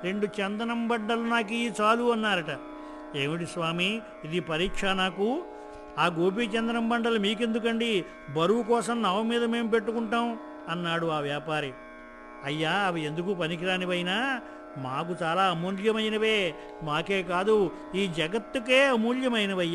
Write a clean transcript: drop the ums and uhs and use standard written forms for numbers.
2 చందనం బడ్డలు నాకు ఈ చాలు అన్నారట. ఏమిటి స్వామి, ఇది పరీక్ష నాకు? ఆ గోపీచందనం బండలు మీకెందుకండి, బరువు కోసం నవ మీద మేం పెట్టుకుంటాం అన్నాడు ఆ వ్యాపారి. అయ్యా, అవి ఎందుకు పనికిరానివైనా మాకు చాలా అమూల్యమైనవే, మాకే కాదు ఈ జగత్తుకే అమూల్యమైనవయ్యా